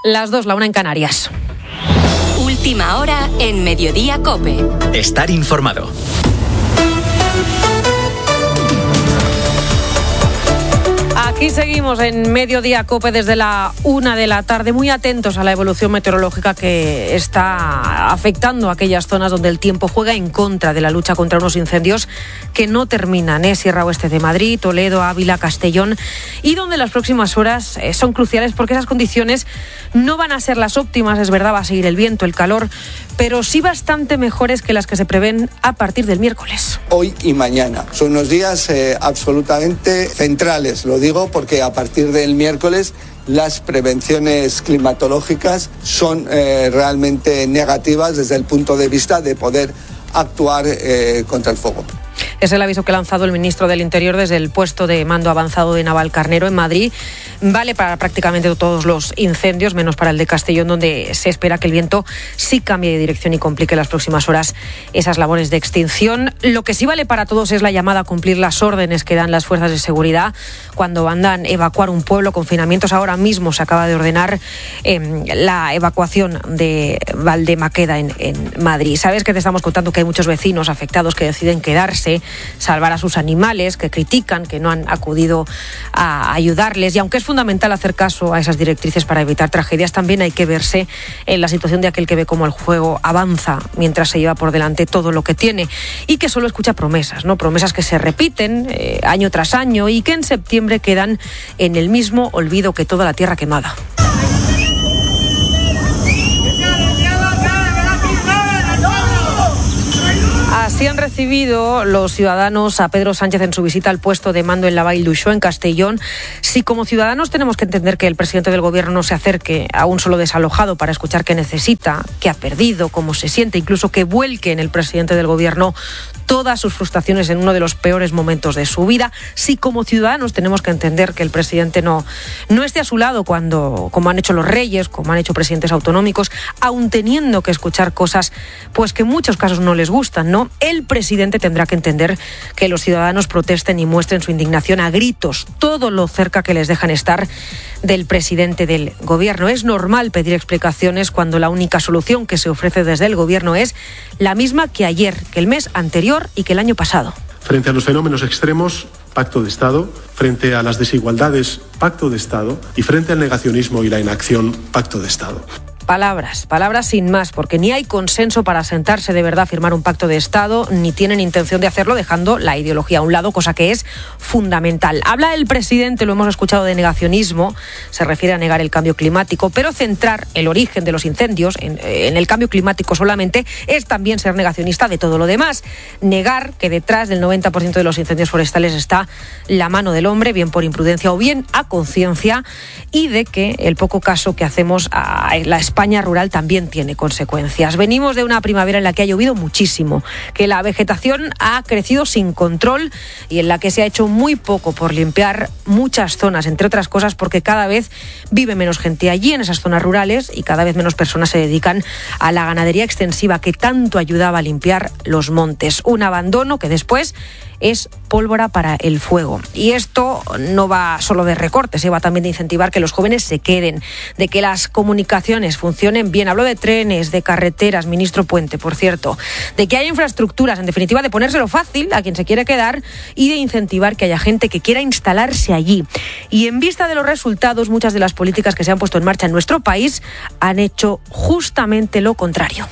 Las 2, la 1 en Canarias. Última hora en Mediodía COPE. Estar informado. Aquí seguimos en Mediodía COPE desde la 1 de la tarde, muy atentos a la evolución meteorológica que está afectando a aquellas zonas donde el tiempo juega en contra de la lucha contra unos incendios que no terminan, Sierra Oeste de Madrid, Toledo, Ávila, Castellón, y donde las próximas horas son cruciales porque esas condiciones no van a ser las óptimas, es verdad, va a seguir el viento, el calor, pero sí bastante mejores que las que se prevén a partir del miércoles. Hoy y mañana son unos días absolutamente centrales, lo digo porque a partir del miércoles las prevenciones climatológicas son realmente negativas desde el punto de vista de poder actuar contra el fuego. Es el aviso que ha lanzado el ministro del Interior desde el puesto de mando avanzado de Navalcarnero en Madrid. Vale para prácticamente todos los incendios, menos para el de Castellón, donde se espera que el viento sí cambie de dirección y complique en las próximas horas esas labores de extinción. Lo que sí vale para todos es la llamada a cumplir las órdenes que dan las fuerzas de seguridad cuando mandan evacuar un pueblo, confinamientos. Ahora mismo se acaba de ordenar la evacuación de Valdemaqueda en Madrid. Sabes que te estamos contando que hay muchos vecinos afectados que deciden quedarse, salvar a sus animales, que critican que no han acudido a ayudarles, y aunque es fundamental hacer caso a esas directrices para evitar tragedias, también hay que verse en la situación de aquel que ve cómo el fuego avanza mientras se lleva por delante todo lo que tiene y que solo escucha promesas, ¿no? Promesas que se repiten año tras año y que en septiembre quedan en el mismo olvido que toda la tierra quemada. Así han recibido los ciudadanos a Pedro Sánchez en su visita al puesto de mando en la Vall d'Uixó, en Castellón. Si como ciudadanos tenemos que entender que el presidente del gobierno no se acerque a un solo desalojado para escuchar qué necesita, qué ha perdido, cómo se siente, incluso que vuelque en el presidente del gobierno todas sus frustraciones en uno de los peores momentos de su vida, si como ciudadanos tenemos que entender que el presidente no esté a su lado cuando, como han hecho los reyes, como han hecho presidentes autonómicos, aun teniendo que escuchar cosas pues que en muchos casos no les gustan, ¿no? El presidente tendrá que entender que los ciudadanos protesten y muestren su indignación a gritos, todo lo cerca que les dejan estar del presidente del gobierno. Es normal pedir explicaciones cuando la única solución que se ofrece desde el gobierno es la misma que ayer, que el mes anterior y que el año pasado. Frente a los fenómenos extremos, pacto de Estado. Frente a las desigualdades, pacto de Estado. Y frente al negacionismo y la inacción, pacto de Estado. Palabras sin más, porque ni hay consenso para sentarse de verdad a firmar un pacto de Estado, ni tienen intención de hacerlo dejando la ideología a un lado, cosa que es fundamental. Habla el presidente, lo hemos escuchado, de negacionismo, se refiere a negar el cambio climático, pero centrar el origen de los incendios en el cambio climático solamente es también ser negacionista de todo lo demás. Negar que detrás del 90% de los incendios forestales está la mano del hombre, bien por imprudencia o bien a conciencia, y de que el poco caso que hacemos a la España rural también tiene consecuencias. Venimos de una primavera en la que ha llovido muchísimo, que la vegetación ha crecido sin control y en la que se ha hecho muy poco por limpiar muchas zonas, entre otras cosas porque cada vez vive menos gente allí en esas zonas rurales y cada vez menos personas se dedican a la ganadería extensiva que tanto ayudaba a limpiar los montes. Un abandono que después es pólvora para el fuego. Y esto no va solo de recortes, va también de incentivar que los jóvenes se queden, de que las comunicaciones funcionen bien. Hablo de trenes, de carreteras, ministro Puente, por cierto, de que haya infraestructuras, en definitiva, de ponérselo fácil a quien se quiere quedar y de incentivar que haya gente que quiera instalarse allí. Y en vista de los resultados, muchas de las políticas que se han puesto en marcha en nuestro país han hecho justamente lo contrario.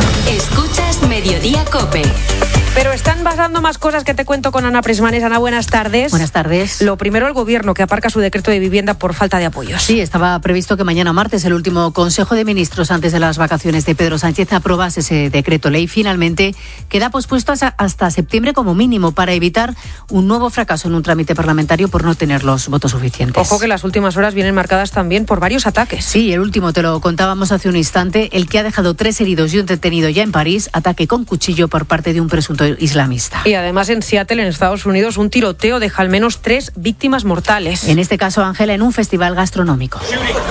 Escuchas Mediodía COPE. Pero están pasando más cosas que te cuento con Ana Prismanes. Ana, buenas tardes. Buenas tardes. Lo primero, el Gobierno, que aparca su decreto de vivienda por falta de apoyos. Sí, estaba previsto que mañana martes el último Consejo de Ministros antes de las vacaciones de Pedro Sánchez aprobase ese decreto ley. Finalmente queda pospuesto hasta septiembre como mínimo para evitar un nuevo fracaso en un trámite parlamentario por no tener los votos suficientes. Ojo que las últimas horas vienen marcadas también por varios ataques. Sí, el último te lo contábamos hace un instante, el que ha dejado 3 heridos y un detenido ya en París, ataque con cuchillo por parte de un presunto islamista. Y además en Seattle, en Estados Unidos, un tiroteo deja al menos 3 víctimas mortales. En este caso, Ángela, en un festival gastronómico.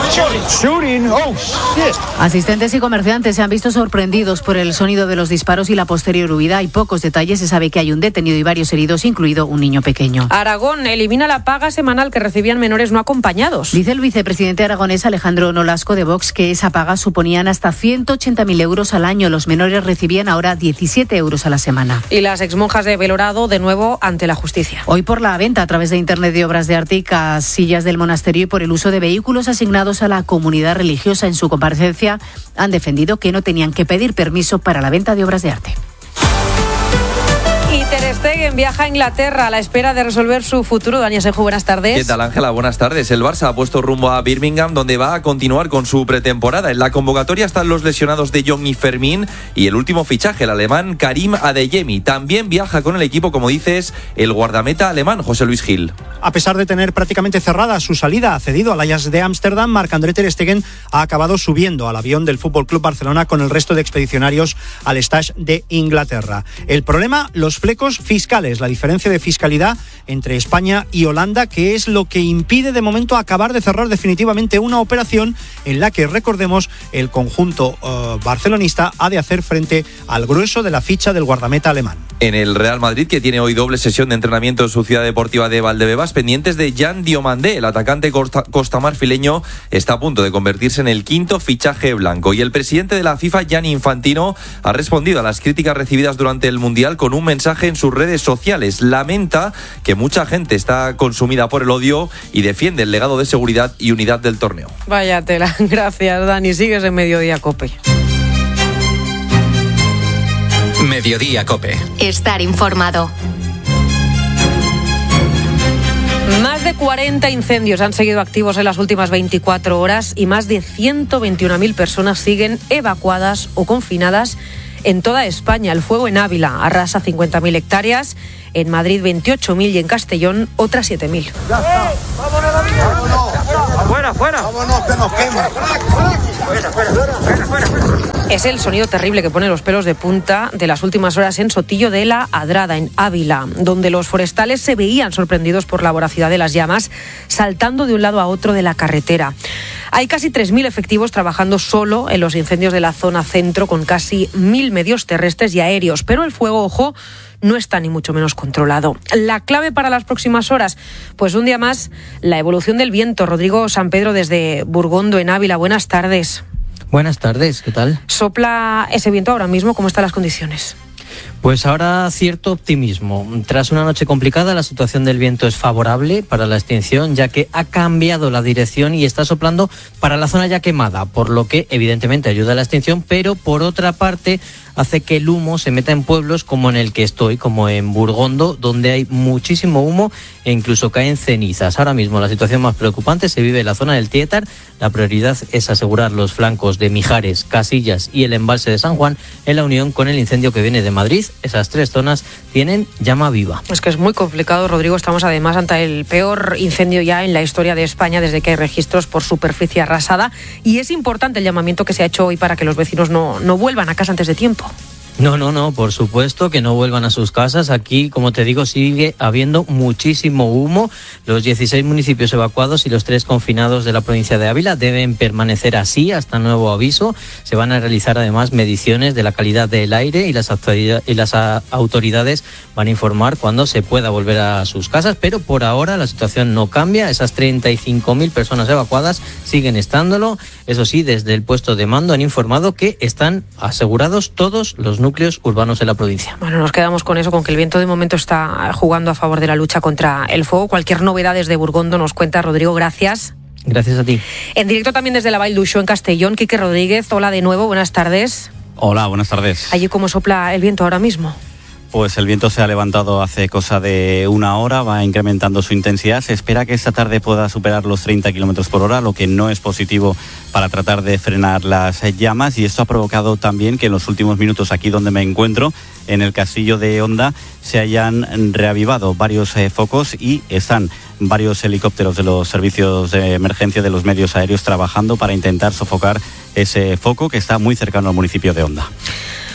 Asistentes y comerciantes se han visto sorprendidos por el sonido de los disparos y la posterior huida. Hay pocos detalles. Se sabe que hay un detenido y varios heridos, incluido un niño pequeño. Aragón elimina la paga semanal que recibían menores no acompañados. Dice el vicepresidente aragonés Alejandro Nolasco de Vox que esa paga suponían hasta 180.000 euros al año. Los menores recibían ahora 17 euros a la semana. Y las exmonjas de Belorado de nuevo ante la justicia. Hoy por la venta a través de Internet de obras de arte y casillas del monasterio y por el uso de vehículos asignados a la comunidad religiosa. En su comparecencia han defendido que no tenían que pedir permiso para la venta de obras de arte. Y Ter Stegen viaja a Inglaterra a la espera de resolver su futuro. Dani Asenjo, buenas tardes. ¿Qué tal, Ángela? Buenas tardes. El Barça ha puesto rumbo a Birmingham, donde va a continuar con su pretemporada. En la convocatoria están los lesionados De Jong y Fermín y el último fichaje, el alemán Karim Adeyemi. También viaja con el equipo, como dices, el guardameta alemán José Luis Gil. A pesar de tener prácticamente cerrada su salida, cedido al Ajax de Ámsterdam, Marc-André Ter Stegen ha acabado subiendo al avión del FC Barcelona con el resto de expedicionarios al Stage de Inglaterra. El problema, los flecos fiscales, la diferencia de fiscalidad entre España y Holanda, que es lo que impide de momento acabar de cerrar definitivamente una operación en la que, recordemos, el conjunto barcelonista ha de hacer frente al grueso de la ficha del guardameta alemán. En el Real Madrid, que tiene hoy doble sesión de entrenamiento en su ciudad deportiva de Valdebebas, pendientes de Jan Diomandé, el atacante costamarfileño está a punto de convertirse en el quinto fichaje blanco. Y el presidente de la FIFA, Gianni Infantino, ha respondido a las críticas recibidas durante el Mundial con un mensaje en sus redes sociales. Lamenta que mucha gente está consumida por el odio y defiende el legado de seguridad y unidad del torneo. Vaya tela. Gracias, Dani. Sigues en Mediodía COPE. Mediodía COPE. Estar informado. Más de 40 incendios han seguido activos en las últimas 24 horas y más de 121.000 personas siguen evacuadas o confinadas en toda España. El fuego en Ávila arrasa 50.000 hectáreas, en Madrid 28.000 y en Castellón otras 7.000. ¡Fuera, fuera! ¡Vámonos, que nos quema! Es el sonido terrible que pone los pelos de punta de las últimas horas en Sotillo de la Adrada, en Ávila, donde los forestales se veían sorprendidos por la voracidad de las llamas, saltando de un lado a otro de la carretera. Hay casi 3.000 efectivos trabajando solo en los incendios de la zona centro, con casi 1.000 medios terrestres y aéreos, pero el fuego, ojo, no está ni mucho menos controlado. La clave para las próximas horas, pues un día más, la evolución del viento. Rodrigo Sampedro desde Burgondo, en Ávila. Buenas tardes. Buenas tardes, ¿qué tal? ¿Sopla ese viento ahora mismo? ¿Cómo están las condiciones? Pues ahora cierto optimismo. Tras una noche complicada, la situación del viento es favorable para la extinción, ya que ha cambiado la dirección y está soplando para la zona ya quemada, por lo que evidentemente ayuda a la extinción, pero por otra parte hace que el humo se meta en pueblos como en el que estoy, como en Burgondo, donde hay muchísimo humo e incluso caen cenizas. Ahora mismo la situación más preocupante se vive en la zona del Tietar. La prioridad es asegurar los flancos de Mijares, Casillas y el embalse de San Juan en la unión con el incendio que viene de Madrid. Esas tres zonas tienen llama viva. Es que es muy complicado, Rodrigo. Estamos además ante el peor incendio ya en la historia de España desde que hay registros por superficie arrasada, y es importante el llamamiento que se ha hecho hoy para que los vecinos no vuelvan a casa antes de tiempo. No, por supuesto que no vuelvan a sus casas. Aquí, como te digo, sigue habiendo muchísimo humo. Los 16 municipios evacuados y los 3 confinados de la provincia de Ávila deben permanecer así hasta nuevo aviso. Se van a realizar además mediciones de la calidad del aire y las autoridades van a informar cuando se pueda volver a sus casas, pero por ahora la situación no cambia. Esas 35.000 personas evacuadas siguen estándolo. Eso sí, desde el puesto de mando han informado que están asegurados todos los núcleos urbanos de la provincia. Bueno, nos quedamos con eso, con que el viento de momento está jugando a favor de la lucha contra el fuego. Cualquier novedad desde Burgondo nos cuenta, Rodrigo, gracias. Gracias a ti. En directo también desde la Vall d'Uixó, en Castellón, Quique Rodríguez. Hola de nuevo, buenas tardes. Hola, buenas tardes. ¿Allí cómo sopla el viento ahora mismo? Pues el viento se ha levantado hace cosa de una hora, va incrementando su intensidad. Se espera que esta tarde pueda superar los 30 kilómetros por hora, lo que no es positivo para tratar de frenar las llamas. Y esto ha provocado también que en los últimos minutos, aquí donde me encuentro, en el castillo de Honda, se hayan reavivado varios focos y están varios helicópteros de los servicios de emergencia de los medios aéreos trabajando para intentar sofocar ese foco que está muy cercano al municipio de Honda.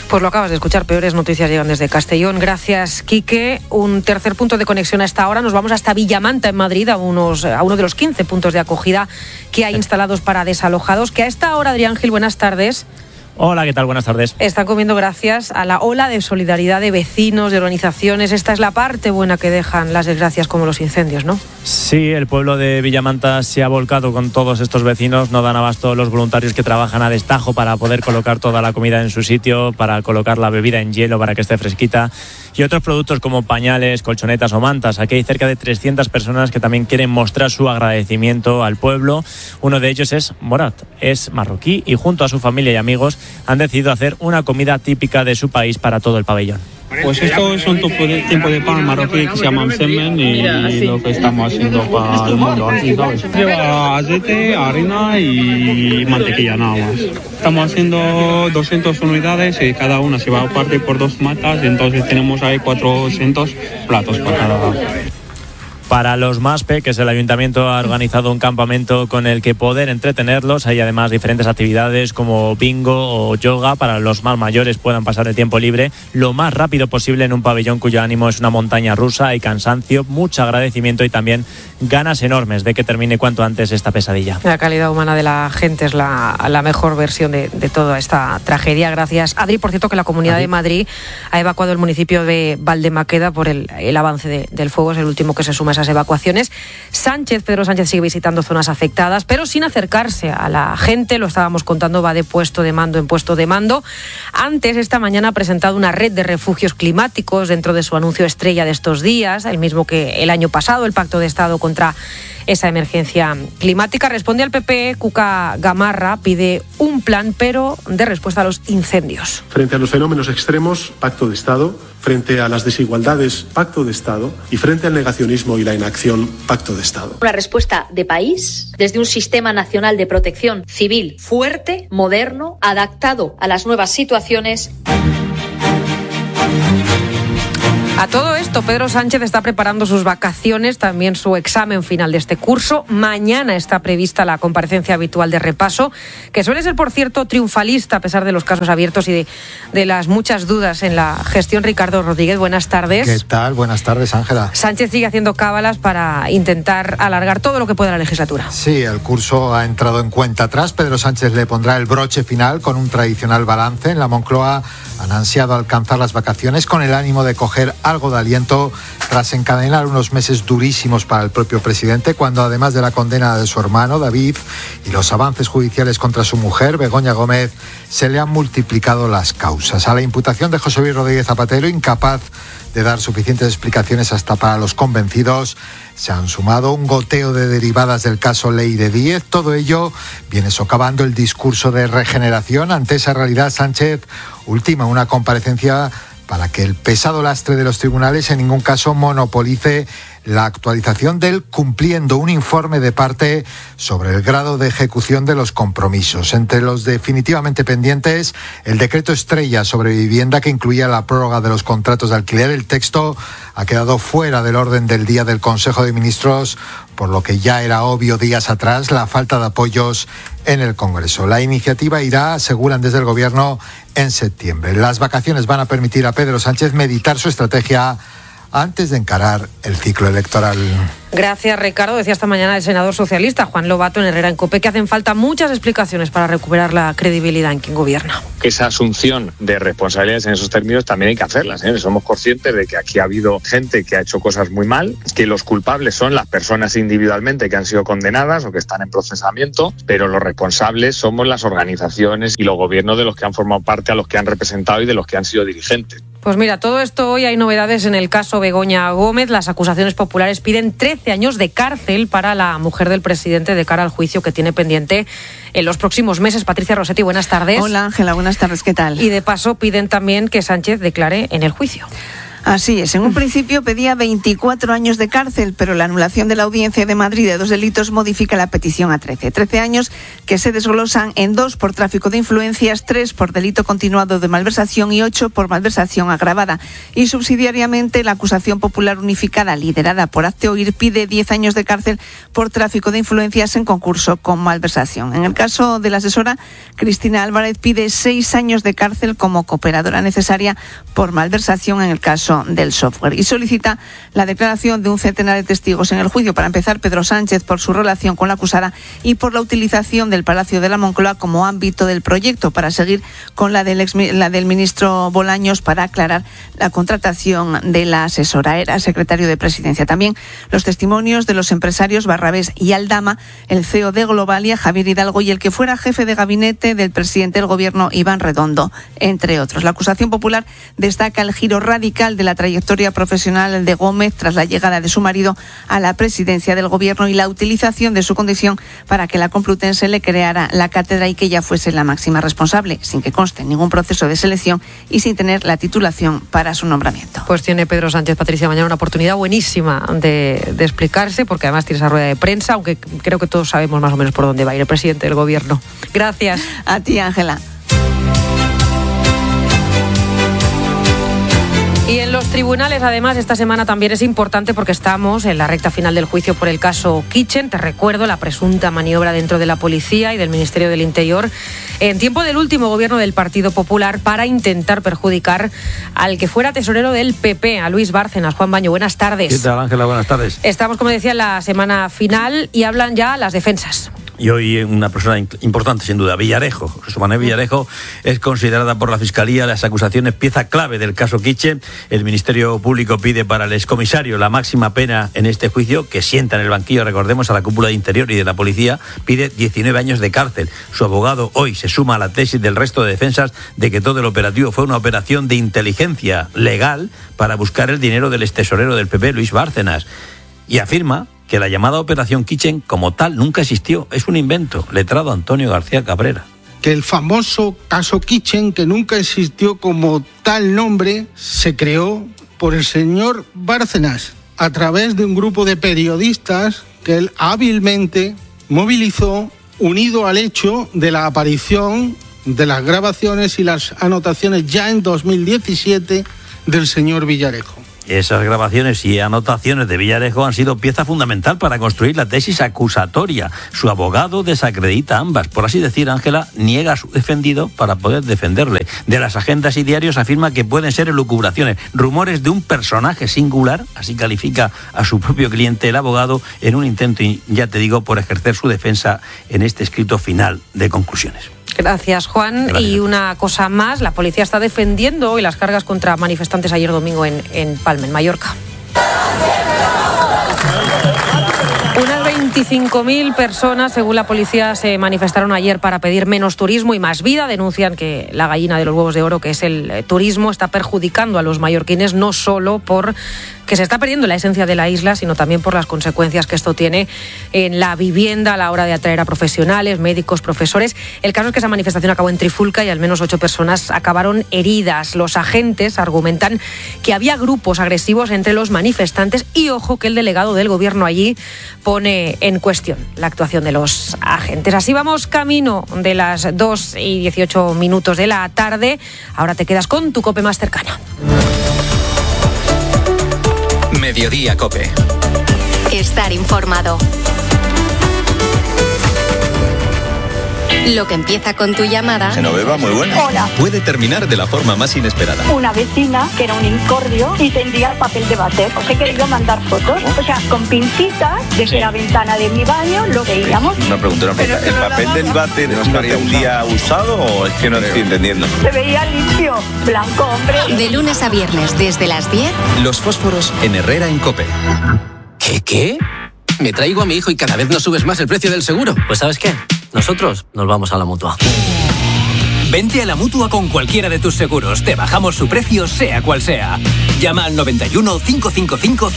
Pues lo acabas de escuchar, peores noticias llegan desde Castellón. Gracias, Quique. Un tercer punto de conexión a esta hora. Nos vamos hasta Villamanta, en Madrid, a uno de los 15 puntos de acogida que hay instalados para desalojados. Que a esta hora, Adrián Gil, buenas tardes. Hola, ¿qué tal? Buenas tardes. Están comiendo gracias a la ola de solidaridad de vecinos, de organizaciones. Esta es la parte buena que dejan las desgracias como los incendios, ¿no? Sí, el pueblo de Villamanta se ha volcado con todos estos vecinos. No dan abasto los voluntarios que trabajan a destajo para poder colocar toda la comida en su sitio, para colocar la bebida en hielo para que esté fresquita y otros productos como pañales, colchonetas o mantas. Aquí hay cerca de 300 personas que también quieren mostrar su agradecimiento al pueblo. Uno de ellos es Morat, es marroquí y junto a su familia y amigos han decidido hacer una comida típica de su país para todo el pabellón. Pues esto es un tipo de pan marroquí que se llama semen y lo que estamos haciendo para el mundo aquí, ¿sabes? Lleva aceite, harina y mantequilla nada más. Estamos haciendo 200 unidades y cada una se va a partir por 2 matas, entonces tenemos ahí 400 platos para cada uno. Para los más peques, el ayuntamiento ha organizado un campamento con el que poder entretenerlos. Hay además diferentes actividades como bingo o yoga para los más mayores puedan pasar el tiempo libre lo más rápido posible en un pabellón cuyo ánimo es una montaña rusa. Hay cansancio, mucho agradecimiento y también ganas enormes de que termine cuanto antes esta pesadilla. La calidad humana de la gente es la mejor versión de toda esta tragedia. Gracias, Adri. Por cierto, que la Comunidad de Madrid ha evacuado el municipio de Valdemaqueda por el avance del fuego. Es el último que se suma a esas evacuaciones. Pedro Sánchez sigue visitando zonas afectadas, pero sin acercarse a la gente. Lo estábamos contando, va de puesto de mando en puesto de mando. Antes, esta mañana ha presentado una red de refugios climáticos dentro de su anuncio estrella de estos días, el mismo que el año pasado, el Pacto de Estado contra esa emergencia climática. Responde al PP, Cuca Gamarra pide un plan, pero de respuesta a los incendios. Frente a los fenómenos extremos, Pacto de Estado. Frente a las desigualdades, Pacto de Estado. Y frente al negacionismo y la inacción, Pacto de Estado. Una respuesta de país, desde un sistema nacional de protección civil fuerte, moderno, adaptado a las nuevas situaciones. A todo esto, Pedro Sánchez está preparando sus vacaciones, también su examen final de este curso. Mañana está prevista la comparecencia habitual de repaso, que suele ser, por cierto, triunfalista a pesar de los casos abiertos y de las muchas dudas en la gestión. Ricardo Rodríguez, buenas tardes. ¿Qué tal? Buenas tardes, Ángela. Sánchez sigue haciendo cábalas para intentar alargar todo lo que pueda la legislatura. Sí, el curso ha entrado en cuenta atrás. Pedro Sánchez le pondrá el broche final con un tradicional balance. En la Moncloa han ansiado alcanzar las vacaciones con el ánimo de coger algo de aliento tras encadenar unos meses durísimos para el propio presidente, cuando además de la condena de su hermano David y los avances judiciales contra su mujer Begoña Gómez, se le han multiplicado las causas. A la imputación de José Luis Rodríguez Zapatero, incapaz de dar suficientes explicaciones hasta para los convencidos, se han sumado un goteo de derivadas del caso Ley de 10. Todo ello viene socavando el discurso de regeneración. Ante esa realidad, Sánchez ultima una comparecencia para que el pesado lastre de los tribunales en ningún caso monopolice la actualización del cumpliendo un informe de parte sobre el grado de ejecución de los compromisos. Entre los definitivamente pendientes, el decreto estrella sobre vivienda que incluía la prórroga de los contratos de alquiler. El texto ha quedado fuera del orden del día del Consejo de Ministros, por lo que ya era obvio días atrás la falta de apoyos en el Congreso. La iniciativa irá, aseguran desde el Gobierno, en septiembre. Las vacaciones van a permitir a Pedro Sánchez meditar su estrategia antes de encarar el ciclo electoral. Gracias, Ricardo. Decía esta mañana el senador socialista Juan Lobato en Herrera en COPE que hacen falta muchas explicaciones para recuperar la credibilidad en quien gobierna. Esa asunción de responsabilidades en esos términos también hay que hacerlas, ¿eh? Somos conscientes de que aquí ha habido gente que ha hecho cosas muy mal, que los culpables son las personas individualmente que han sido condenadas o que están en procesamiento, pero los responsables somos las organizaciones y los gobiernos de los que han formado parte, a los que han representado y de los que han sido dirigentes. Pues mira, todo esto hoy hay novedades en el caso Begoña Gómez. Las acusaciones populares piden 13 años de cárcel para la mujer del presidente de cara al juicio que tiene pendiente en los próximos meses. Patricia Rossetti, buenas tardes. Hola, Ángela, buenas tardes, ¿qué tal? Y de paso piden también que Sánchez declare en el juicio. Así es. En un principio pedía 24 años de cárcel, pero la anulación de la Audiencia de Madrid de 2 delitos modifica la petición a 13. 13 años que se desglosan en 2 por tráfico de influencias, 3 por delito continuado de malversación y 8 por malversación agravada. Y subsidiariamente la acusación popular unificada, liderada por Hazte Oír, pide 10 años de cárcel por tráfico de influencias en concurso con malversación. En el caso de la asesora, Cristina Álvarez pide 6 años de cárcel como cooperadora necesaria por malversación en el caso del software, y solicita la declaración de un centenar de testigos en el juicio. Para empezar, Pedro Sánchez, por su relación con la acusada y por la utilización del Palacio de la Moncloa como ámbito del proyecto, para seguir con la del ministro Bolaños para aclarar la contratación de la asesora. Era secretario de Presidencia. También los testimonios de los empresarios Barrabés y Aldama, el CEO de Globalia, Javier Hidalgo, y el que fuera jefe de gabinete del presidente del Gobierno, Iván Redondo, entre otros. La acusación popular destaca el giro radical de la trayectoria profesional de Gómez tras la llegada de su marido a la presidencia del Gobierno y la utilización de su condición para que la Complutense le creara la cátedra y que ella fuese la máxima responsable, sin que conste ningún proceso de selección y sin tener la titulación para su nombramiento. Pues tiene Pedro Sánchez, Patricia, mañana una oportunidad buenísima de explicarse, porque además tiene esa rueda de prensa, aunque creo que todos sabemos más o menos por dónde va a ir el presidente del Gobierno. Gracias. A ti, Ángela. Y en los tribunales, además, esta semana también es importante porque estamos en la recta final del juicio por el caso Kitchen. Te recuerdo la presunta maniobra dentro de la policía y del Ministerio del Interior en tiempo del último gobierno del Partido Popular para intentar perjudicar al que fuera tesorero del PP, a Luis Bárcenas. Juan Baño, buenas tardes. ¿Qué tal, Ángela? Buenas tardes. Estamos, como decía, en la semana final y hablan ya las defensas. Y hoy una persona importante, sin duda, Villarejo. José Manuel Villarejo es considerada por la Fiscalía las acusaciones pieza clave del caso Kitchen. El Ministerio Público pide para el excomisario la máxima pena en este juicio, que sienta en el banquillo, recordemos, a la cúpula de Interior y de la Policía, pide 19 años de cárcel. Su abogado hoy se suma a la tesis del resto de defensas de que todo el operativo fue una operación de inteligencia legal para buscar el dinero del extesorero del PP, Luis Bárcenas, y afirma que la llamada Operación Kitchen como tal nunca existió, es un invento. Letrado Antonio García Cabrera. Que el famoso caso Kitchen, que nunca existió como tal nombre, se creó por el señor Bárcenas a través de un grupo de periodistas que él hábilmente movilizó, unido al hecho de la aparición de las grabaciones y las anotaciones ya en 2017 del señor Villarejo. Esas grabaciones y anotaciones de Villarejo han sido pieza fundamental para construir la tesis acusatoria. Su abogado desacredita ambas. Por así decir, Ángela niega a su defendido para poder defenderle. De las agendas y diarios afirma que pueden ser elucubraciones, rumores de un personaje singular, así califica a su propio cliente el abogado, en un intento, ya te digo, por ejercer su defensa en este escrito final de conclusiones. Gracias, Juan. Gracias. Y una cosa más, la policía está defendiendo hoy las cargas contra manifestantes ayer domingo en Palma, en Mallorca. Unas 25.000 personas, según la policía, se manifestaron ayer para pedir menos turismo y más vida. Denuncian que la gallina de los huevos de oro, que es el turismo, está perjudicando a los mallorquines, no solo por que se está perdiendo la esencia de la isla, sino también por las consecuencias que esto tiene en la vivienda a la hora de atraer a profesionales, médicos, profesores. El caso es que esa manifestación acabó en Trifulca y al menos 8 personas acabaron heridas. Los agentes argumentan que había grupos agresivos entre los manifestantes y, ojo, que el delegado del gobierno allí pone en cuestión la actuación de los agentes. Así vamos camino de las 2:18 de la tarde. Ahora te quedas con tu COPE más cercana. Mediodía COPE. Estar informado. Lo que empieza con tu llamada. Genoveva, muy buena. Hola. Puede terminar de la forma más inesperada. Una vecina que era un incordio y tendía papel de váter. Os he querido mandar fotos. O sea, con pincitas, desde la ventana de mi baño lo veíamos. Una pregunta. ¿El papel del váter estaría un día usado o es que no estoy entendiendo? Se veía limpio, blanco, hombre. De lunes a viernes, desde las 10. Los fósforos en Herrera en COPE. ¿Qué? Me traigo a mi hijo y cada vez nos subes más el precio del seguro. Pues ¿sabes qué? Nosotros nos vamos a la Mutua. Vente a la Mutua con cualquiera de tus seguros. Te bajamos su precio, sea cual sea. Llama al 91 555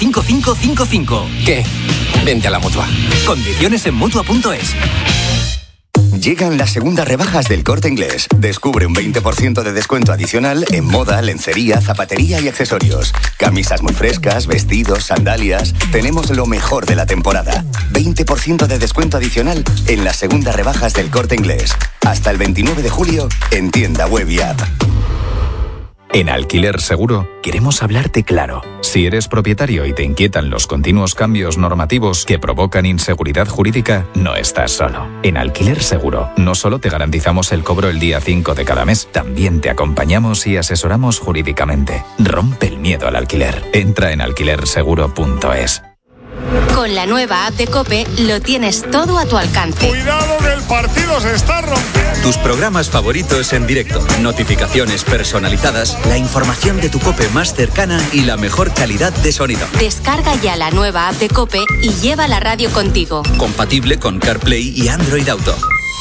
5555. ¿Qué? Vente a la Mutua. Condiciones en Mutua.es. Llegan las segundas rebajas del Corte Inglés. Descubre un 20% de descuento adicional en moda, lencería, zapatería y accesorios. Camisas muy frescas, vestidos, sandalias. Tenemos lo mejor de la temporada. 20% de descuento adicional en las segundas rebajas del Corte Inglés. Hasta el 29 de julio en tienda web y app. En Alquiler Seguro queremos hablarte claro. Si eres propietario y te inquietan los continuos cambios normativos que provocan inseguridad jurídica, no estás solo. En Alquiler Seguro no solo te garantizamos el cobro el día 5 de cada mes, también te acompañamos y asesoramos jurídicamente. Rompe el miedo al alquiler. Entra en alquilerseguro.es. Con la nueva app de COPE lo tienes todo a tu alcance. ¡Cuidado que el partido se está rompiendo! Tus programas favoritos en directo, notificaciones personalizadas, la información de tu COPE más cercana y la mejor calidad de sonido. Descarga ya la nueva app de COPE y lleva la radio contigo. Compatible con CarPlay y Android Auto.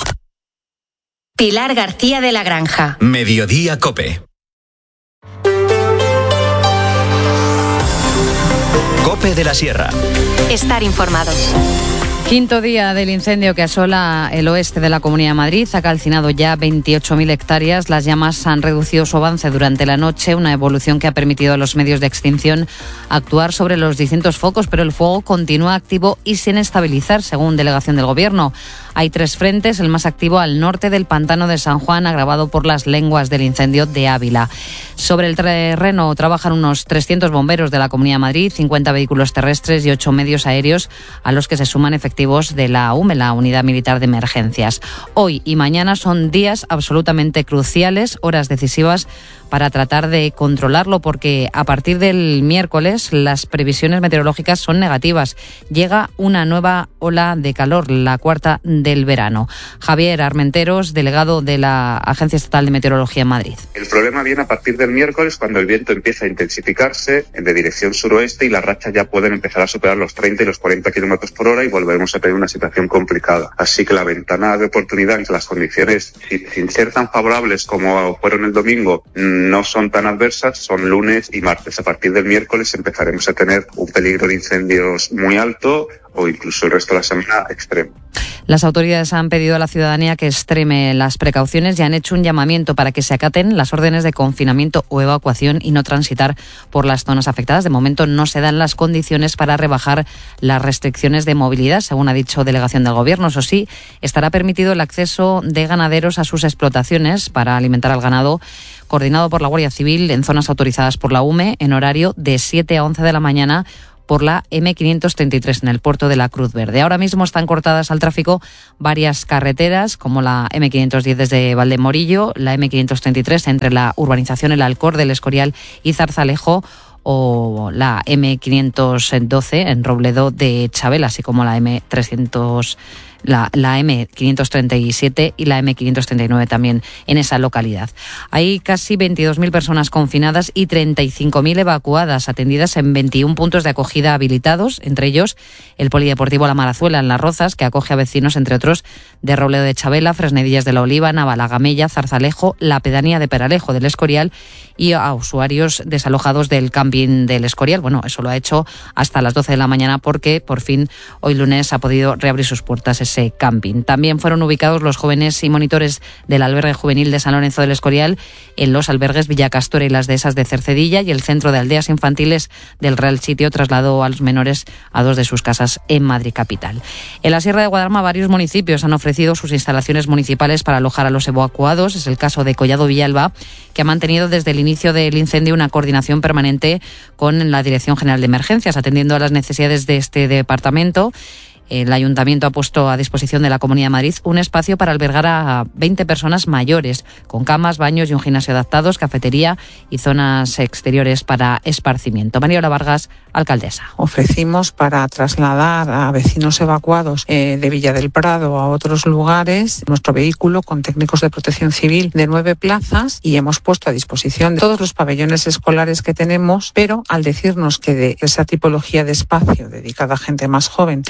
Pilar García de la Granja. Mediodía COPE. COPE de la Sierra. Estar informados. Quinto día del incendio que asola el oeste de la Comunidad de Madrid. Ha calcinado ya 28.000 hectáreas. Las llamas han reducido su avance durante la noche, una evolución que ha permitido a los medios de extinción actuar sobre los distintos focos, pero el fuego continúa activo y sin estabilizar, según delegación del Gobierno. Hay 3 frentes, el más activo al norte del pantano de San Juan, agravado por las lenguas del incendio de Ávila. Sobre el terreno trabajan unos 300 bomberos de la Comunidad de Madrid, 50 vehículos terrestres y 8 medios aéreos, a los que se suman efectivos de la UME, la Unidad Militar de Emergencias. Hoy y mañana son días absolutamente cruciales, horas decisivas para tratar de controlarlo, porque a partir del miércoles las previsiones meteorológicas son negativas. Llega una nueva ola de calor, la cuarta del verano. Javier Armenteros, delegado de la Agencia Estatal de Meteorología en Madrid. El problema viene a partir del miércoles, cuando el viento empieza a intensificarse de dirección suroeste y las rachas ya pueden empezar a superar los 30 y los 40 kilómetros por hora y volveremos a tener una situación complicada. Así que la ventana de oportunidad, las condiciones, sin ser tan favorables como fueron el domingo, no son tan adversas, son lunes y martes. A partir del miércoles empezaremos a tener un peligro de incendios muy alto o incluso el resto de la semana extremo. Las autoridades han pedido a la ciudadanía que extreme las precauciones y han hecho un llamamiento para que se acaten las órdenes de confinamiento o evacuación y no transitar por las zonas afectadas. De momento no se dan las condiciones para rebajar las restricciones de movilidad, según ha dicho delegación del Gobierno. Eso sí, estará permitido el acceso de ganaderos a sus explotaciones para alimentar al ganado, coordinado por la Guardia Civil en zonas autorizadas por la UME, en horario de 7 a 11 de la mañana, por la M533 en el puerto de la Cruz Verde. Ahora mismo están cortadas al tráfico varias carreteras, como la M510 desde Valdemorillo, la M533 entre la urbanización El Alcor del Escorial y Zarzalejo, o la M512 en Robledo de Chabel, así como la M300, la M537 y la M539 también en esa localidad. Hay casi 22.000 personas confinadas y 35.000 evacuadas, atendidas en 21 puntos de acogida habilitados, entre ellos el Polideportivo La Marazuela en Las Rozas, que acoge a vecinos, entre otros, de Robledo de Chabela, Fresnedillas de la Oliva, Navalagamella, Zarzalejo, la pedanía de Peralejo del Escorial y a usuarios desalojados del camping del Escorial. Bueno, eso lo ha hecho hasta las 12 de la mañana porque por fin hoy lunes ha podido reabrir sus puertas ese camping. También fueron ubicados los jóvenes y monitores del albergue juvenil de San Lorenzo del Escorial en los albergues Villacastora y las dehesas de Cercedilla, y el Centro de Aldeas Infantiles del Real Sitio trasladó a los menores a 2 de sus casas en Madrid capital. En la Sierra de Guadarrama varios municipios han ofrecido sus instalaciones municipales para alojar a los evacuados. Es el caso de Collado Villalba, que ha mantenido desde el inicio del incendio una coordinación permanente con la Dirección General de Emergencias, atendiendo a las necesidades de este departamento. El Ayuntamiento ha puesto a disposición de la Comunidad de Madrid un espacio para albergar a 20 personas mayores, con camas, baños y un gimnasio adaptados, cafetería y zonas exteriores para esparcimiento. Mariola Vargas, alcaldesa. Ofrecimos para trasladar a vecinos evacuados de Villa del Prado a otros lugares nuestro vehículo con técnicos de protección civil de 9 plazas, y hemos puesto a disposición de todos los pabellones escolares que tenemos, pero al decirnos que de esa tipología de espacio dedicada a gente más joven tenían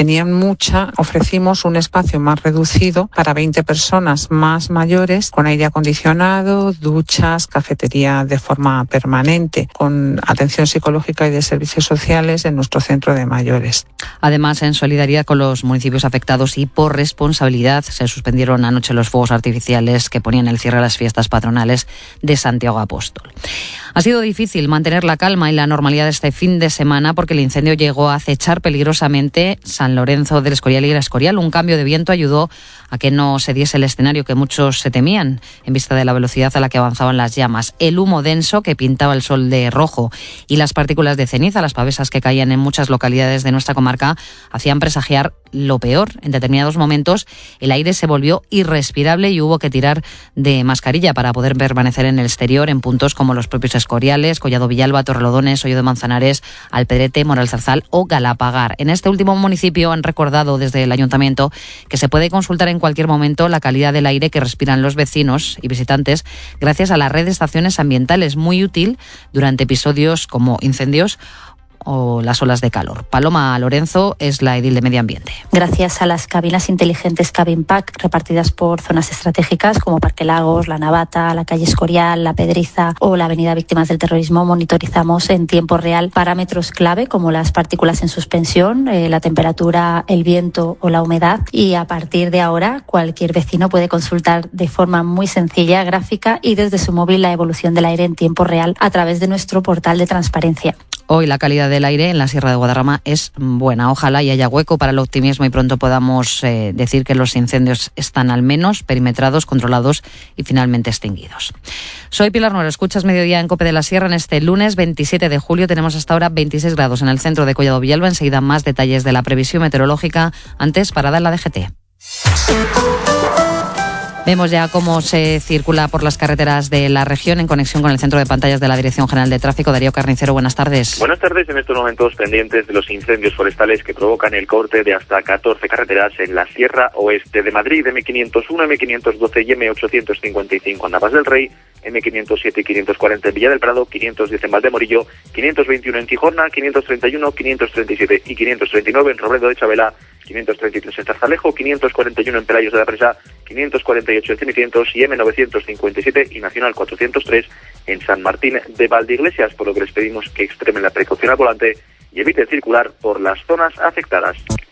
mucha, ofrecimos un espacio más reducido para 20 personas más mayores, con aire acondicionado, duchas, cafetería de forma permanente, con atención psicológica y de servicios sociales en nuestro centro de mayores. Además, en solidaridad con los municipios afectados y por responsabilidad, se suspendieron anoche los fuegos artificiales que ponían el cierre a las fiestas patronales de Santiago Apóstol. Ha sido difícil mantener la calma y la normalidad este fin de semana porque el incendio llegó a acechar peligrosamente San Lorenzo del Escorial y el Escorial. Un cambio de viento ayudó a que no se diese el escenario que muchos se temían en vista de la velocidad a la que avanzaban las llamas. El humo denso que pintaba el sol de rojo y las partículas de ceniza, las pavesas que caían en muchas localidades de nuestra comarca, hacían presagiar lo peor. En determinados momentos el aire se volvió irrespirable y hubo que tirar de mascarilla para poder permanecer en el exterior en puntos como los propios Escoriales, Collado Villalba, Torrelodones, Hoyo de Manzanares, Alpedrete, Moralzarzal o Galapagar. En este último municipio han recordado desde el ayuntamiento que se puede consultar en cualquier momento la calidad del aire que respiran los vecinos y visitantes gracias a la red de estaciones ambientales, muy útil durante episodios como incendios o las olas de calor. Paloma Lorenzo es la edil de Medio Ambiente. Gracias a las cabinas inteligentes Cabin Pack repartidas por zonas estratégicas como Parque Lagos, La Navata, la calle Escorial, La Pedriza o la avenida Víctimas del Terrorismo, monitorizamos en tiempo real parámetros clave como las partículas en suspensión, la temperatura, el viento o la humedad, y a partir de ahora cualquier vecino puede consultar de forma muy sencilla, gráfica y desde su móvil la evolución del aire en tiempo real a través de nuestro portal de transparencia. Hoy la calidad del aire en la Sierra de Guadarrama es buena. Ojalá y haya hueco para el optimismo y pronto podamos decir que los incendios están al menos perimetrados, controlados y finalmente extinguidos. Soy Pilar Nuero, escuchas Mediodía en COPE de la Sierra. En este lunes 27 de julio tenemos hasta ahora 26 grados en el centro de Collado Villalba. Enseguida más detalles de la previsión meteorológica. Antes, parada en la DGT. Vemos ya cómo se circula por las carreteras de la región en conexión con el centro de pantallas de la Dirección General de Tráfico. Darío Carnicero, buenas tardes. Buenas tardes. En estos momentos pendientes de los incendios forestales que provocan el corte de hasta 14 carreteras en la Sierra Oeste de Madrid, M501, M512 y M855 en Navas del Rey, M507 y 540 en Villa del Prado, 510 en Valdemorillo, 521 en Gijona, 531, 537 y 539 en Robledo de Chabela, 533 en Zarzalejo, 541 en Pelayos de la Presa, 548 en Cenicientos y M957 y Nacional 403 en San Martín de Valdeiglesias, por lo que les pedimos que extremen la precaución al volante y eviten circular por las zonas afectadas.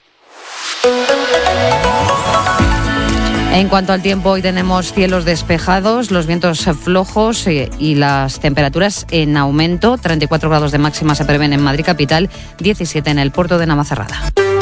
En cuanto al tiempo, hoy tenemos cielos despejados, los vientos flojos y las temperaturas en aumento. 34 grados de máxima se prevén en Madrid capital, 17 en el puerto de Navacerrada.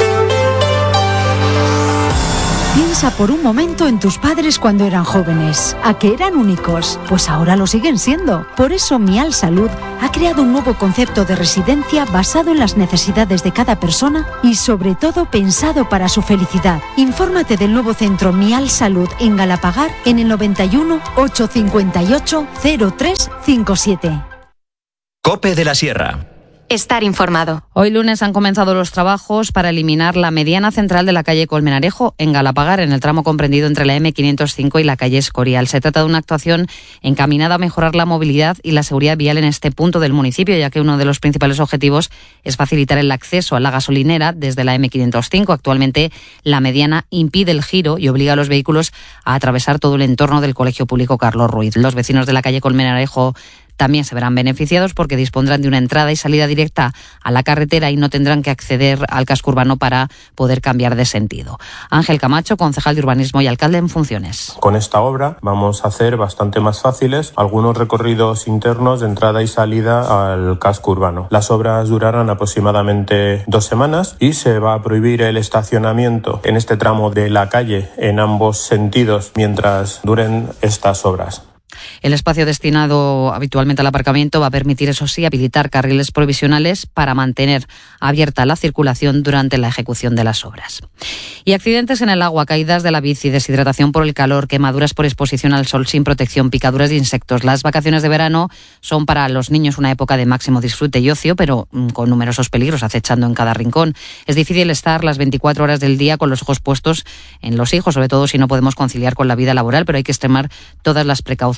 Piensa por un momento en tus padres cuando eran jóvenes. ¿A que eran únicos? Pues ahora lo siguen siendo. Por eso Mial Salud ha creado un nuevo concepto de residencia basado en las necesidades de cada persona y sobre todo pensado para su felicidad. Infórmate del nuevo centro Mial Salud en Galapagar en el 91 858 0357. COPE de la Sierra. Estar informado. Hoy lunes han comenzado los trabajos para eliminar la mediana central de la calle Colmenarejo en Galapagar, en el tramo comprendido entre la M505 y la calle Escorial. Se trata de una actuación encaminada a mejorar la movilidad y la seguridad vial en este punto del municipio, ya que uno de los principales objetivos es facilitar el acceso a la gasolinera desde la M505. Actualmente la mediana impide el giro y obliga a los vehículos a atravesar todo el entorno del Colegio Público Carlos Ruiz. Los vecinos de la calle Colmenarejo también se verán beneficiados porque dispondrán de una entrada y salida directa a la carretera y no tendrán que acceder al casco urbano para poder cambiar de sentido. Ángel Camacho, concejal de Urbanismo y alcalde en funciones. Con esta obra vamos a hacer bastante más fáciles algunos recorridos internos de entrada y salida al casco urbano. Las obras durarán aproximadamente 2 semanas y se va a prohibir el estacionamiento en este tramo de la calle en ambos sentidos mientras duren estas obras. El espacio destinado habitualmente al aparcamiento va a permitir, eso sí, habilitar carriles provisionales para mantener abierta la circulación durante la ejecución de las obras. Y accidentes en el agua, caídas de la bici, deshidratación por el calor, quemaduras por exposición al sol sin protección, picaduras de insectos. Las vacaciones de verano son para los niños una época de máximo disfrute y ocio, pero con numerosos peligros acechando en cada rincón. Es difícil estar las 24 horas del día con los ojos puestos en los hijos, sobre todo si no podemos conciliar con la vida laboral, pero hay que extremar todas las precauciones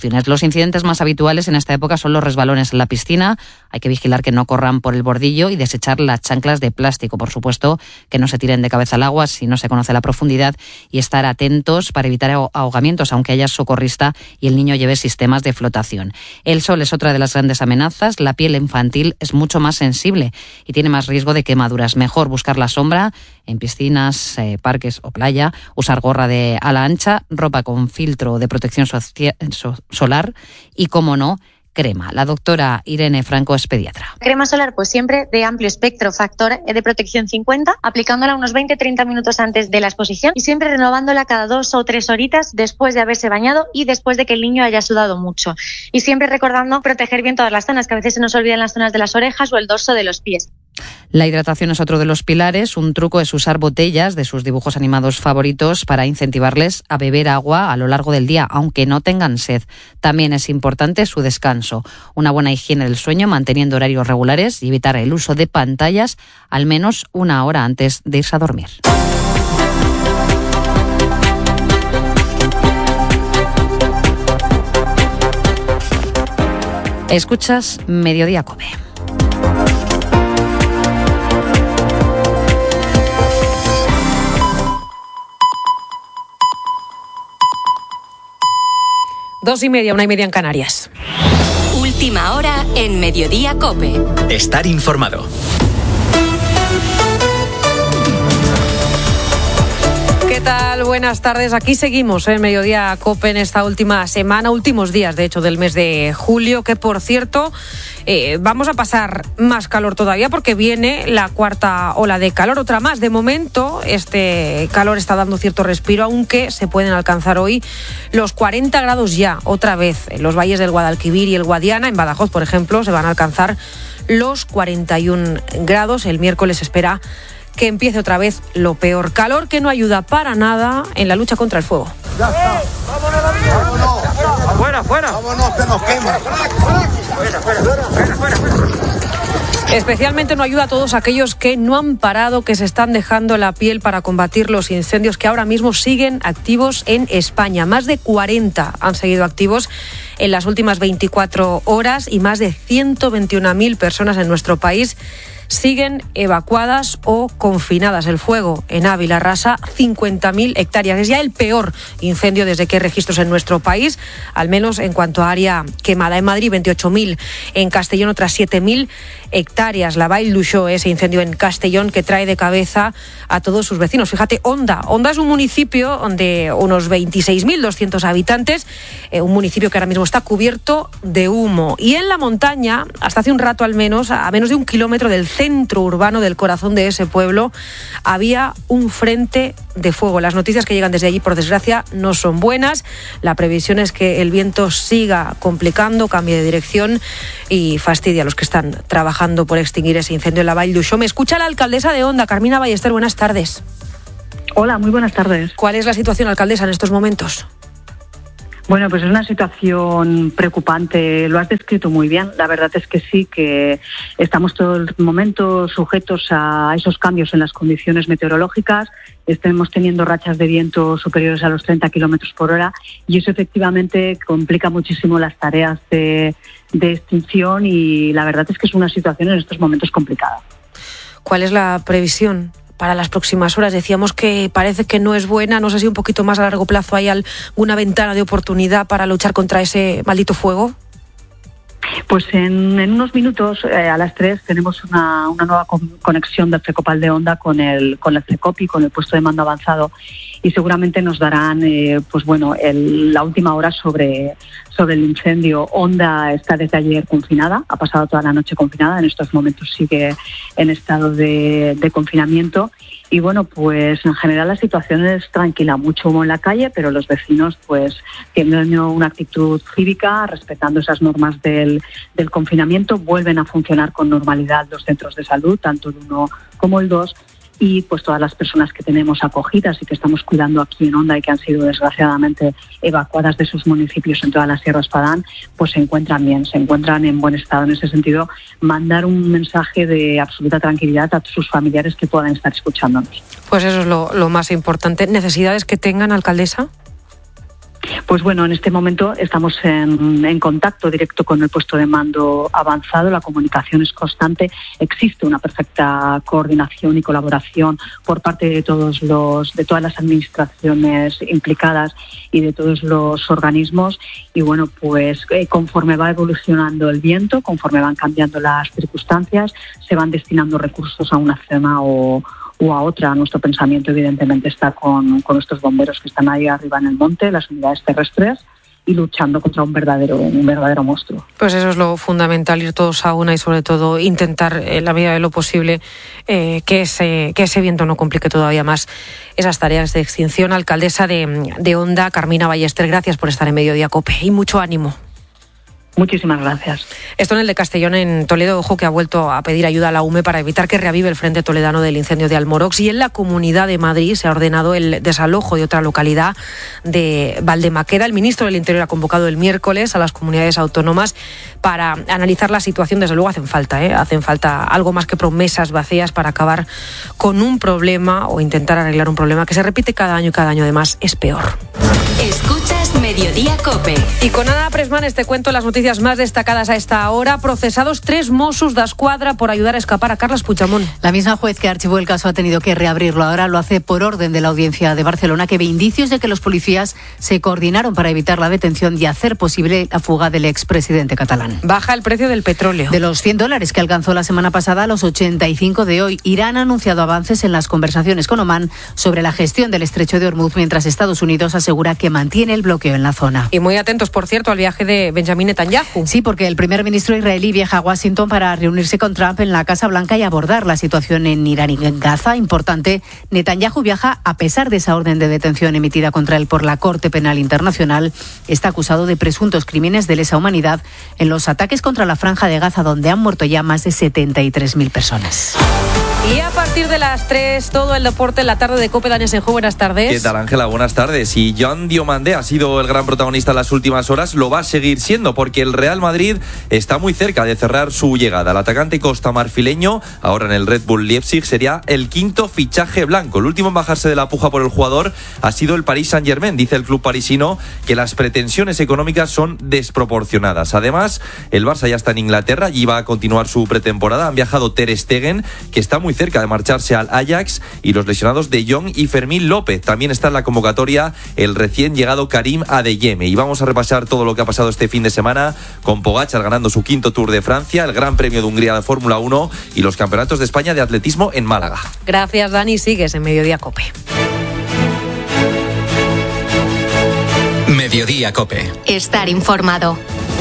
precauciones. Los incidentes más habituales en esta época son los resbalones en la piscina. Hay que vigilar que no corran por el bordillo y desechar las chanclas de plástico. Por supuesto, que no se tiren de cabeza al agua si no se conoce la profundidad y estar atentos para evitar ahogamientos, aunque haya socorrista y el niño lleve sistemas de flotación. El sol es otra de las grandes amenazas. La piel infantil es mucho más sensible y tiene más riesgo de quemaduras. Mejor buscar la sombra en piscinas, parques o playa, usar gorra de ala ancha, ropa con filtro de protección solar y, como no, crema. La doctora Irene Franco es pediatra. Crema solar, pues siempre de amplio espectro, factor de protección 50, aplicándola unos 20-30 minutos antes de la exposición y siempre renovándola cada 2 o 3 horitas después de haberse bañado y después de que el niño haya sudado mucho. Y siempre recordando proteger bien todas las zonas, que a veces se nos olvidan las zonas de las orejas o el dorso de los pies. La hidratación es otro de los pilares. Un truco es usar botellas de sus dibujos animados favoritos para incentivarles a beber agua a lo largo del día, aunque no tengan sed. También es importante su descanso. Una buena higiene del sueño, manteniendo horarios regulares y evitar el uso de pantallas al menos 1 hora antes de irse a dormir. Escuchas Mediodía COPE. Dos y media, 1:30 en Canarias. Última hora en Mediodía COPE. Estar informado. ¿Qué tal? Buenas tardes. Aquí seguimos en Mediodía COPE en esta última semana, últimos días, de hecho, del mes de julio, que, por cierto, vamos a pasar más calor todavía porque viene la cuarta ola de calor, otra más. De momento, este calor está dando cierto respiro, aunque se pueden alcanzar hoy los 40 grados ya, otra vez. En los valles del Guadalquivir y el Guadiana, en Badajoz, por ejemplo, se van a alcanzar los 41 grados. El miércoles se espera que empiece otra vez lo peor. Calor que no ayuda para nada en la lucha contra el fuego. Ya está. ¡Vámonos! ¡Fuera, fuera! ¡Vámonos, que nos quema! ¡Fuera! Especialmente no ayuda a todos aquellos que no han parado, que se están dejando la piel para combatir los incendios que ahora mismo siguen activos en España. Más de 40 han seguido activos en las últimas 24 horas y más de 121.000 personas en nuestro país siguen evacuadas o confinadas. El fuego en Ávila arrasa 50.000 hectáreas. Es ya el peor incendio desde que hay registros en nuestro país, al menos en cuanto a área quemada. En Madrid, 28.000. En Castellón, otras 7.000 hectáreas. La Vall d'Uixó, ese incendio en Castellón que trae de cabeza a todos sus vecinos. Fíjate, Onda es un municipio de unos 26.200 habitantes, un municipio que ahora mismo está cubierto de humo. Y en la montaña, hasta hace un rato al menos, a menos de 1 kilómetro del centro urbano, del corazón de ese pueblo, había un frente de fuego. Las noticias que llegan desde allí, por desgracia, no son buenas. La previsión es que el viento siga complicando, cambie de dirección y fastidie a los que están trabajando por extinguir ese incendio en la Vall d'Uixó. Me escucha la alcaldesa de Onda, Carmina Ballester. Buenas tardes. Hola, muy buenas tardes. ¿Cuál es la situación, alcaldesa, en estos momentos? Bueno, pues es una situación preocupante, lo has descrito muy bien. La verdad es que sí, que estamos todo el momento sujetos a esos cambios en las condiciones meteorológicas. Estamos teniendo rachas de viento superiores a los 30 kilómetros por hora y eso efectivamente complica muchísimo las tareas de extinción y la verdad es que es una situación en estos momentos complicada. ¿Cuál es la previsión para las próximas horas? Decíamos que parece que no es buena, no sé si un poquito más a largo plazo hay alguna ventana de oportunidad para luchar contra ese maldito fuego. Pues en unos minutos, a las 3, tenemos una nueva conexión del Fecopal de Onda con el Cecopi, con el puesto de mando avanzado, y seguramente nos darán la última hora sobre el incendio. Onda está desde ayer confinada, ha pasado toda la noche confinada, en estos momentos sigue en estado de confinamiento. Y bueno, pues en general la situación es tranquila, mucho humo en la calle, pero los vecinos pues tienen una actitud cívica, respetando esas normas del confinamiento, vuelven a funcionar con normalidad los centros de salud, tanto el 1 como el 2, y pues todas las personas que tenemos acogidas y que estamos cuidando aquí en Onda y que han sido desgraciadamente evacuadas de sus municipios en toda la Sierra Espadán, pues se encuentran bien, se encuentran en buen estado. En ese sentido, mandar un mensaje de absoluta tranquilidad a sus familiares que puedan estar escuchándonos. Pues eso es lo más importante. ¿Necesidades que tengan, alcaldesa? Pues bueno, en este momento estamos en contacto directo con el puesto de mando avanzado, la comunicación es constante, existe una perfecta coordinación y colaboración por parte de todas las administraciones implicadas y de todos los organismos, y bueno, pues conforme va evolucionando el viento, conforme van cambiando las circunstancias, se van destinando recursos a una zona o a otra. Nuestro pensamiento evidentemente está con estos bomberos que están ahí arriba en el monte, las unidades terrestres, y luchando contra un verdadero monstruo. Pues eso es lo fundamental, ir todos a una y sobre todo intentar en la medida de lo posible que ese viento no complique todavía más esas tareas de extinción. Alcaldesa de Onda, Carmina Ballester, gracias por estar en Mediodía COPE y mucho ánimo. Muchísimas gracias. Esto en el de Castellón, en Toledo, ojo, que ha vuelto a pedir ayuda a la UME para evitar que reavive el frente toledano del incendio de Almorox, y en la Comunidad de Madrid se ha ordenado el desalojo de otra localidad de Valdemaqueda. El ministro del Interior ha convocado el miércoles a las comunidades autónomas para analizar la situación. Desde luego hacen falta algo más que promesas vacías para acabar con un problema o intentar arreglar un problema que se repite cada año y cada año además es peor. Escuchas Mediodía COPE. Y con Ana Presmanes te cuento las noticias más destacadas a esta hora. Procesados 3 Mossos d'Esquadra por ayudar a escapar a Carles Puigdemont. La misma juez que archivó el caso ha tenido que reabrirlo. Ahora lo hace por orden de la Audiencia de Barcelona, que ve indicios de que los policías se coordinaron para evitar la detención y hacer posible la fuga del expresidente catalán. Baja el precio del petróleo. De los $100 que alcanzó la semana pasada a los 85 de hoy. Irán ha anunciado avances en las conversaciones con Omán sobre la gestión del estrecho de Hormuz, mientras Estados Unidos asegura que mantiene el bloqueo en la zona. Y muy atentos, por cierto, al viaje de Benjamin Netanyahu. Sí, porque el primer ministro israelí viaja a Washington para reunirse con Trump en la Casa Blanca y abordar la situación en Irán y en Gaza. Importante, Netanyahu viaja a pesar de esa orden de detención emitida contra él por la Corte Penal Internacional. Está acusado de presuntos crímenes de lesa humanidad en los ataques contra la Franja de Gaza, donde han muerto ya más de 73.000 personas. Y a partir de las 3, todo el deporte en la tarde de COPE. Dani Senjo, buenas tardes. ¿Qué tal, Ángela? Buenas tardes. Y Joan Diomandé ha sido el gran protagonista en las últimas horas, lo va a seguir siendo, porque el Real Madrid está muy cerca de cerrar su llegada. El atacante costamarfileño, ahora en el Red Bull Leipzig, sería el 5º fichaje blanco. El último en bajarse de la puja por el jugador ha sido el Paris Saint-Germain. Dice el club parisino que las pretensiones económicas son desproporcionadas. Además, el Barça ya está en Inglaterra y va a continuar su pretemporada. Han viajado Ter Stegen, que está muy cerca de marcharse al Ajax, y los lesionados De Jong y Fermín López. También está en la convocatoria el recién llegado Karim Adeyemi. Y vamos a repasar todo lo que ha pasado este fin de semana, con Pogačar ganando su 5º Tour de Francia, el Gran Premio de Hungría de Fórmula 1 y los campeonatos de España de atletismo en Málaga. Gracias, Dani. Sigues en Mediodía COPE. Mediodía COPE. Estar informado.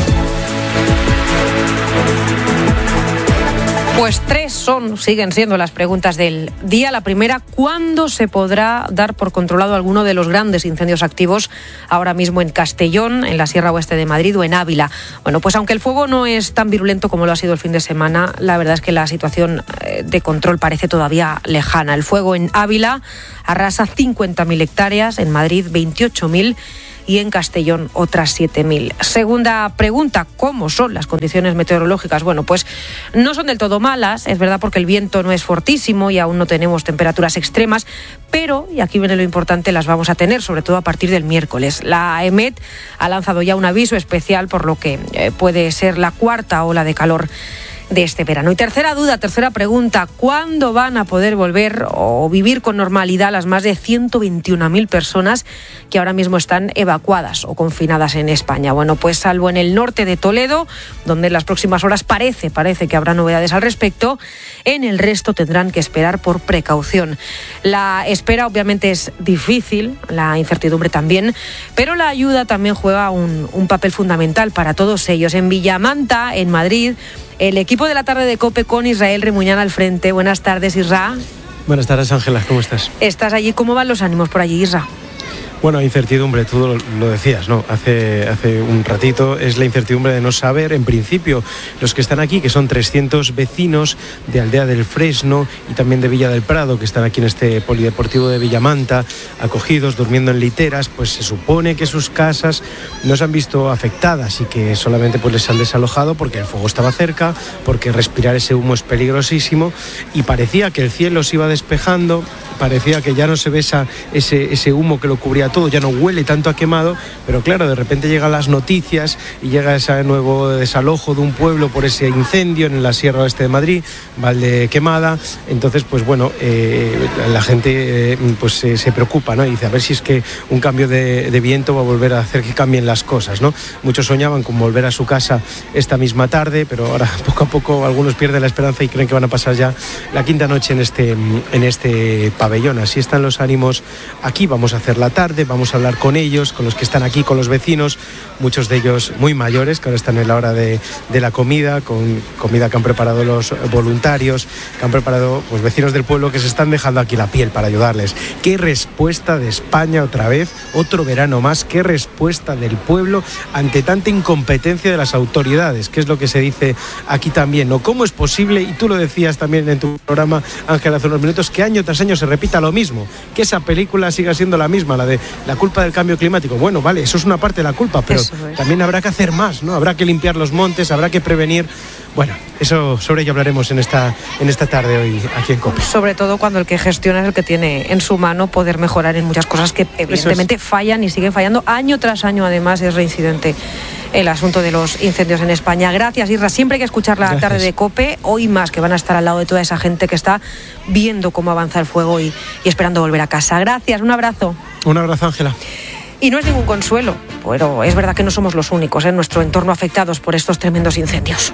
Pues 3 siguen siendo las preguntas del día. La primera, ¿cuándo se podrá dar por controlado alguno de los grandes incendios activos ahora mismo en Castellón, en la Sierra Oeste de Madrid o en Ávila? Bueno, pues aunque el fuego no es tan virulento como lo ha sido el fin de semana, la verdad es que la situación de control parece todavía lejana. El fuego en Ávila arrasa 50.000 hectáreas, en Madrid 28.000 y en Castellón otras 7.000. Segunda pregunta, ¿cómo son las condiciones meteorológicas? Bueno, pues no son del todo malas, es verdad, porque el viento no es fortísimo y aún no tenemos temperaturas extremas, pero, y aquí viene lo importante, las vamos a tener, sobre todo a partir del miércoles. La EMET ha lanzado ya un aviso especial por lo que puede ser la 4ª ola de calor de este verano. Y tercera pregunta, ¿cuándo van a poder volver o vivir con normalidad las más de 121.000 personas que ahora mismo están evacuadas o confinadas en España? Bueno, pues salvo en el norte de Toledo, donde en las próximas horas parece que habrá novedades al respecto, en el resto tendrán que esperar por precaución. La espera obviamente es difícil, la incertidumbre también, pero la ayuda también juega un papel fundamental para todos ellos. En Villamanta, en Madrid, el equipo de la tarde de COPE con Israel Remuñán al frente. Buenas tardes, Isra. Buenas tardes, Ángela, ¿cómo estás? ¿Estás allí? ¿Cómo van los ánimos por allí, Isra? Bueno, incertidumbre, tú lo decías, ¿no? Hace un ratito, es la incertidumbre de no saber, en principio, los que están aquí, que son 300 vecinos de Aldea del Fresno y también de Villa del Prado, que están aquí en este polideportivo de Villamanta, acogidos, durmiendo en literas, pues se supone que sus casas no se han visto afectadas y que solamente pues les han desalojado porque el fuego estaba cerca, porque respirar ese humo es peligrosísimo, y parecía que el cielo se iba despejando parecía que ya no se ve ese humo que lo cubría todo, ya no huele tanto a quemado, pero claro, de repente llegan las noticias y llega ese nuevo desalojo de un pueblo por ese incendio en la Sierra Oeste de Madrid, Valdequemada. Entonces, pues bueno, la gente se preocupa, ¿no? Y dice, a ver si es que un cambio de viento va a volver a hacer que cambien las cosas, ¿no? Muchos soñaban con volver a su casa esta misma tarde, pero ahora poco a poco algunos pierden la esperanza y creen que van a pasar ya la quinta noche en este pabellón. Así están los ánimos aquí. Vamos a hacer la tarde, vamos a hablar con ellos, con los que están aquí, con los vecinos, muchos de ellos muy mayores, que ahora están en la hora de la comida, con comida que han preparado los voluntarios, que han preparado pues vecinos del pueblo que se están dejando aquí la piel para ayudarles. Qué respuesta de España otra vez, otro verano más, qué respuesta del pueblo ante tanta incompetencia de las autoridades, que es lo que se dice aquí también, ¿no? ¿Cómo es posible, y tú lo decías también en tu programa, Ángel, hace unos minutos, que año tras año se repita lo mismo, que esa película siga siendo la misma, la de la culpa del cambio climático? Bueno, vale, eso es una parte de la culpa, pero también habrá que hacer más, ¿no? Habrá que limpiar los montes, habrá que prevenir. Bueno, eso sobre ello hablaremos en esta tarde hoy aquí en COPE. Sobre todo cuando el que gestiona es el que tiene en su mano poder mejorar en muchas cosas que evidentemente fallan y siguen fallando año tras año. Además es reincidente el asunto de los incendios en España. Gracias, Isra. Siempre hay que escuchar la tarde de COPE, hoy más, que van a estar al lado de toda esa gente que está viendo cómo avanza el fuego y esperando volver a casa. Gracias, un abrazo. Un abrazo, Ángela. Y no es ningún consuelo, pero es verdad que no somos los únicos en nuestro entorno afectados por estos tremendos incendios.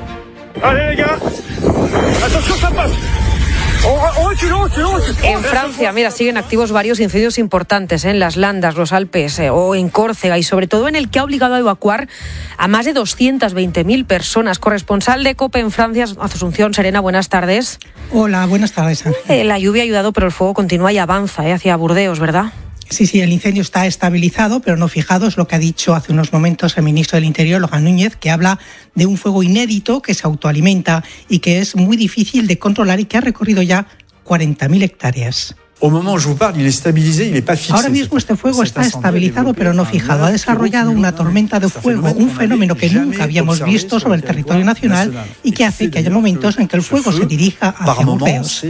En Francia, mira, siguen activos varios incendios importantes en las Landas, los Alpes o en Córcega, y sobre todo en el que ha obligado a evacuar a más de 220.000 personas. Corresponsal de COPE en Francia, Asunción Serena, buenas tardes. Hola, buenas tardes, Ángel. La lluvia ha ayudado, pero el fuego continúa y avanza hacia Burdeos, ¿verdad? Sí, el incendio está estabilizado, pero no fijado, es lo que ha dicho hace unos momentos el ministro del Interior, Logan Núñez, que habla de un fuego inédito que se autoalimenta y que es muy difícil de controlar y que ha recorrido ya 40.000 hectáreas. Ahora mismo este fuego está estabilizado pero no fijado. Ha desarrollado una tormenta de fuego, un fenómeno que nunca habíamos visto sobre el territorio nacional y que hace que haya momentos en que el fuego se dirija hacia Burdeos.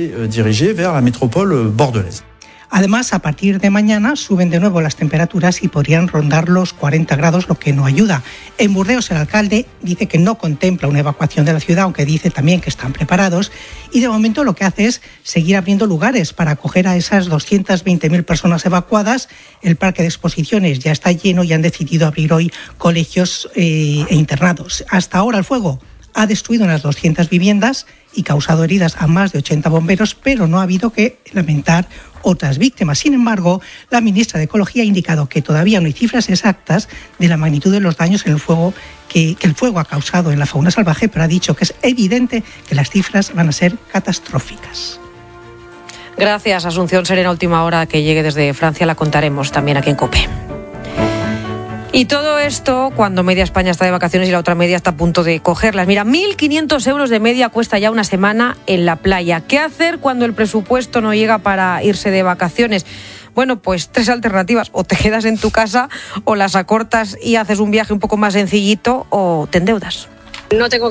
Además, a partir de mañana suben de nuevo las temperaturas y podrían rondar los 40 grados, lo que no ayuda. En Burdeos el alcalde dice que no contempla una evacuación de la ciudad, aunque dice también que están preparados, y de momento lo que hace es seguir abriendo lugares para acoger a esas 220.000 personas evacuadas. El parque de exposiciones ya está lleno y han decidido abrir hoy colegios e internados. Hasta ahora el fuego ha destruido unas 200 viviendas y causado heridas a más de 80 bomberos, pero no ha habido que lamentar otras víctimas. Sin embargo, la ministra de Ecología ha indicado que todavía no hay cifras exactas de la magnitud de los daños en el fuego que el fuego ha causado en la fauna salvaje, pero ha dicho que es evidente que las cifras van a ser catastróficas. Gracias, Asunción Serena. Última hora que llegue desde Francia la contaremos también aquí en COPE. Y todo esto cuando media España está de vacaciones y la otra media está a punto de cogerlas. Mira, 1.500 euros de media cuesta ya una semana en la playa. ¿Qué hacer cuando el presupuesto no llega para irse de vacaciones? Bueno, pues 3 alternativas. O te quedas en tu casa, o las acortas y haces un viaje un poco más sencillito, o te endeudas. No tengo